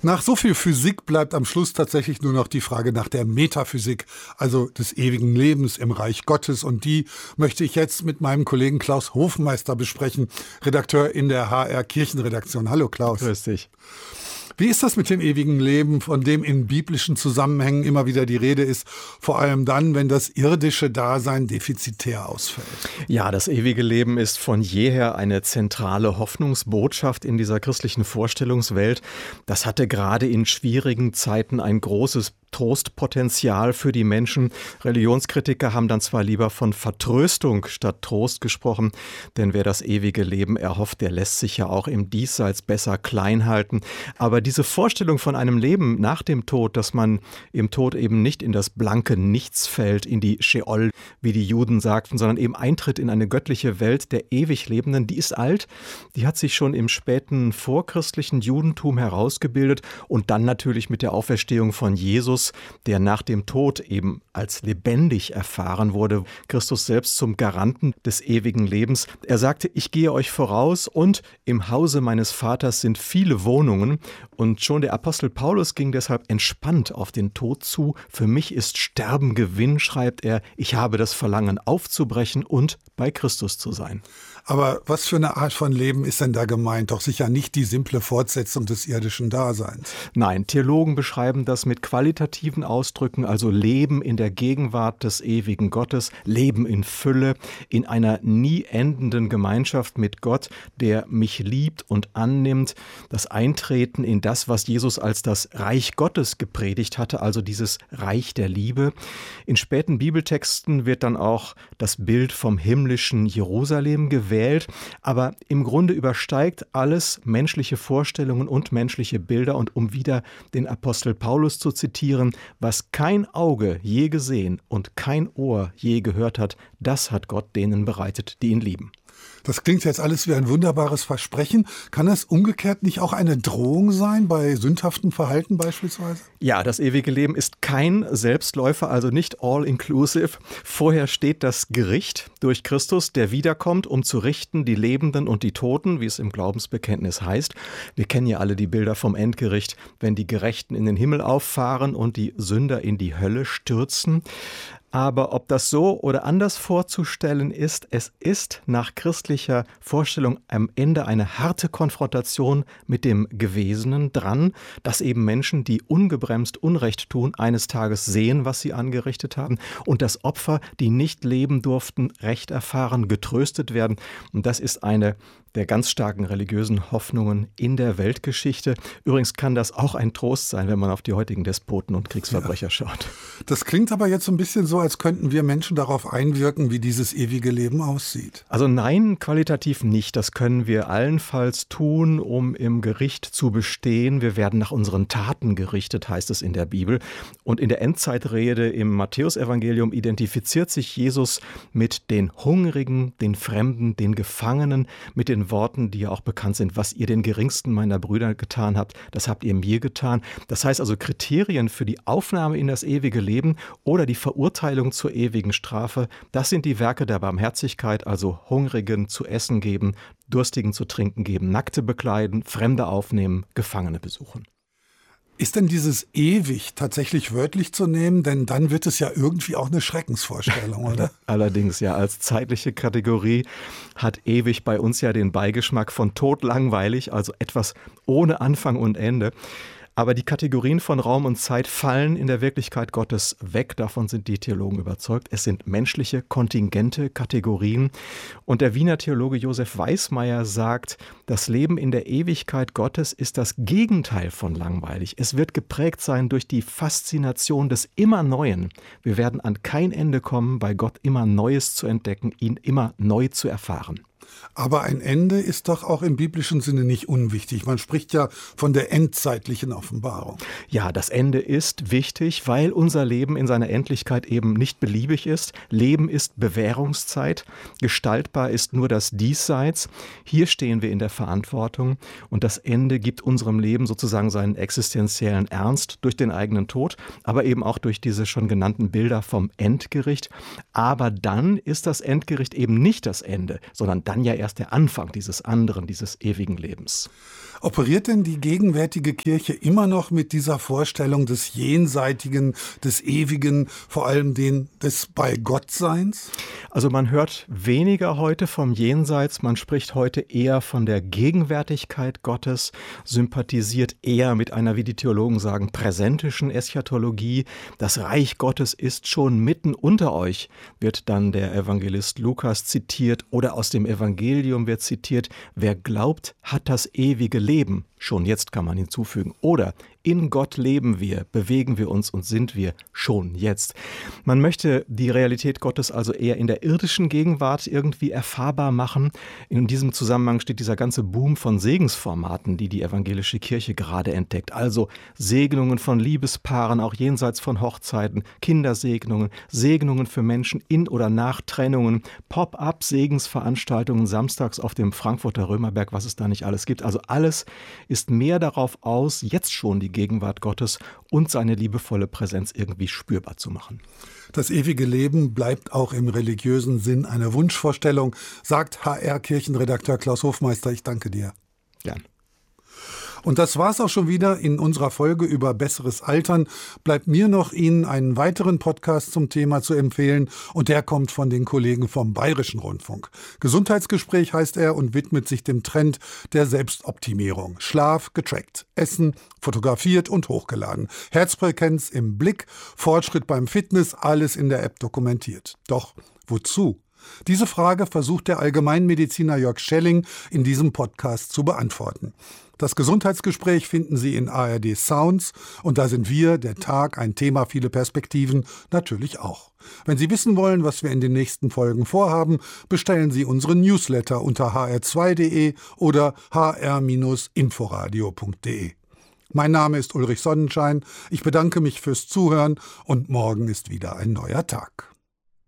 Nach so viel Physik bleibt am Schluss tatsächlich nur noch die Frage nach der Metaphysik, also des ewigen Lebens im Reich Gottes. Und die möchte ich jetzt mit meinem Kollegen Klaus Hofmeister besprechen, Redakteur in der HR Kirchenredaktion. Hallo Klaus. Grüß dich. Wie ist das mit dem ewigen Leben, von dem in biblischen Zusammenhängen immer wieder die Rede ist, vor allem dann, wenn das irdische Dasein defizitär ausfällt? Ja, das ewige Leben ist von jeher eine zentrale Hoffnungsbotschaft in dieser christlichen Vorstellungswelt. Das hatte gerade in schwierigen Zeiten ein großes Trostpotenzial für die Menschen. Religionskritiker haben dann zwar lieber von Vertröstung statt Trost gesprochen, denn wer das ewige Leben erhofft, der lässt sich ja auch im Diesseits besser klein halten. Aber diese Vorstellung von einem Leben nach dem Tod, dass man im Tod eben nicht in das blanke Nichts fällt, in die Scheol, wie die Juden sagten, sondern eben eintritt in eine göttliche Welt der ewig Lebenden, die ist alt, die hat sich schon im späten vorchristlichen Judentum herausgebildet und dann natürlich mit der Auferstehung von Jesus, der nach dem Tod eben als lebendig erfahren wurde, Christus selbst zum Garanten des ewigen Lebens. Er sagte, ich gehe euch voraus und im Hause meines Vaters sind viele Wohnungen. Und schon der Apostel Paulus ging deshalb entspannt auf den Tod zu. Für mich ist Sterben Gewinn, schreibt er. Ich habe das Verlangen aufzubrechen und bei Christus zu sein. Aber was für eine Art von Leben ist denn da gemeint? Doch sicher nicht die simple Fortsetzung des irdischen Daseins. Nein, Theologen beschreiben das mit qualitativen Ausdrücken, also Leben in der Gegenwart des ewigen Gottes, Leben in Fülle, in einer nie endenden Gemeinschaft mit Gott, der mich liebt und annimmt, das Eintreten in das, was Jesus als das Reich Gottes gepredigt hatte, also dieses Reich der Liebe. In späten Bibeltexten wird dann auch das Bild vom himmlischen Jerusalem gewählt, aber im Grunde übersteigt alles menschliche Vorstellungen und menschliche Bilder. Und um wieder den Apostel Paulus zu zitieren, was kein Auge je gesehen und kein Ohr je gehört hat, das hat Gott denen bereitet, die ihn lieben. Das klingt jetzt alles wie ein wunderbares Versprechen. Kann es umgekehrt nicht auch eine Drohung sein, bei sündhaftem Verhalten beispielsweise? Ja, das ewige Leben ist kein Selbstläufer, also nicht all-inclusive. Vorher steht das Gericht durch Christus, der wiederkommt, um zu richten die Lebenden und die Toten, wie es im Glaubensbekenntnis heißt. Wir kennen ja alle die Bilder vom Endgericht, wenn die Gerechten in den Himmel auffahren und die Sünder in die Hölle stürzen. Aber ob das so oder anders vorzustellen ist, es ist nach christlicher Vorstellung am Ende eine harte Konfrontation mit dem Gewesenen dran, dass eben Menschen, die ungebremst Unrecht tun, eines Tages sehen, was sie angerichtet haben und dass Opfer, die nicht leben durften, Recht erfahren, getröstet werden. Und das ist eine der ganz starken religiösen Hoffnungen in der Weltgeschichte. Übrigens kann das auch ein Trost sein, wenn man auf die heutigen Despoten und Kriegsverbrecher schaut. Das klingt aber jetzt so ein bisschen so, als könnten wir Menschen darauf einwirken, wie dieses ewige Leben aussieht. Also nein, qualitativ nicht. Das können wir allenfalls tun, um im Gericht zu bestehen. Wir werden nach unseren Taten gerichtet, heißt es in der Bibel. Und in der Endzeitrede im Matthäusevangelium identifiziert sich Jesus mit den Hungrigen, den Fremden, den Gefangenen, mit den Worten, die ja auch bekannt sind, was ihr den geringsten meiner Brüder getan habt, das habt ihr mir getan. Das heißt also, Kriterien für die Aufnahme in das ewige Leben oder die Verurteilung zur ewigen Strafe, das sind die Werke der Barmherzigkeit, also Hungrigen zu essen geben, Durstigen zu trinken geben, Nackte bekleiden, Fremde aufnehmen, Gefangene besuchen. Ist denn dieses ewig tatsächlich wörtlich zu nehmen? Denn dann wird es ja irgendwie auch eine Schreckensvorstellung, oder? Allerdings, ja, als zeitliche Kategorie hat ewig bei uns ja den Beigeschmack von totlangweilig, also etwas ohne Anfang und Ende. Aber die Kategorien von Raum und Zeit fallen in der Wirklichkeit Gottes weg. Davon sind die Theologen überzeugt. Es sind menschliche, kontingente Kategorien. Und der Wiener Theologe Josef Weismeier sagt, das Leben in der Ewigkeit Gottes ist das Gegenteil von langweilig. Es wird geprägt sein durch die Faszination des immer Neuen. Wir werden an kein Ende kommen, bei Gott immer Neues zu entdecken, ihn immer neu zu erfahren. Aber ein Ende ist doch auch im biblischen Sinne nicht unwichtig. Man spricht ja von der endzeitlichen Offenbarung. Ja, das Ende ist wichtig, weil unser Leben in seiner Endlichkeit eben nicht beliebig ist. Leben ist Bewährungszeit, gestaltbar ist nur das Diesseits. Hier stehen wir in der Verantwortung und das Ende gibt unserem Leben sozusagen seinen existenziellen Ernst durch den eigenen Tod, aber eben auch durch diese schon genannten Bilder vom Endgericht. Aber dann ist das Endgericht eben nicht das Ende, sondern dann dann ja erst der Anfang dieses anderen, dieses ewigen Lebens. Operiert denn die gegenwärtige Kirche immer noch mit dieser Vorstellung des Jenseitigen, des Ewigen, vor allem des Bei-Gott-Seins? Also man hört weniger heute vom Jenseits, man spricht heute eher von der Gegenwärtigkeit Gottes, sympathisiert eher mit einer, wie die Theologen sagen, präsentischen Eschatologie. Das Reich Gottes ist schon mitten unter euch, wird dann der Evangelist Lukas zitiert, oder aus dem Evangelium wird zitiert: Wer glaubt, hat das ewige Leben. Schon jetzt kann man hinzufügen. Oder in Gott leben wir, bewegen wir uns und sind wir schon jetzt. Man möchte die Realität Gottes also eher in der irdischen Gegenwart irgendwie erfahrbar machen. In diesem Zusammenhang steht dieser ganze Boom von Segensformaten, die die evangelische Kirche gerade entdeckt. Also Segnungen von Liebespaaren, auch jenseits von Hochzeiten, Kindersegnungen, Segnungen für Menschen in oder nach Trennungen, Pop-up-Segensveranstaltungen samstags auf dem Frankfurter Römerberg, was es da nicht alles gibt. Also alles ist mehr darauf aus, jetzt schon die Gegenwart Gottes und seine liebevolle Präsenz irgendwie spürbar zu machen. Das ewige Leben bleibt auch im religiösen Sinn eine Wunschvorstellung, sagt HR-Kirchenredakteur Klaus Hofmeister. Ich danke dir. Gern. Und das war's auch schon wieder in unserer Folge über besseres Altern. Bleibt mir noch, Ihnen einen weiteren Podcast zum Thema zu empfehlen, und der kommt von den Kollegen vom Bayerischen Rundfunk. Gesundheitsgespräch heißt er und widmet sich dem Trend der Selbstoptimierung. Schlaf getrackt, Essen fotografiert und hochgeladen, Herzfrequenz im Blick, Fortschritt beim Fitness, alles in der App dokumentiert. Doch wozu? Diese Frage versucht der Allgemeinmediziner Jörg Schelling in diesem Podcast zu beantworten. Das Gesundheitsgespräch finden Sie in ARD Sounds, und da sind wir, der Tag, ein Thema, viele Perspektiven, natürlich auch. Wenn Sie wissen wollen, was wir in den nächsten Folgen vorhaben, bestellen Sie unseren Newsletter unter hr2.de oder hr-inforadio.de. Mein Name ist Ulrich Sonnenschein, ich bedanke mich fürs Zuhören, und morgen ist wieder ein neuer Tag.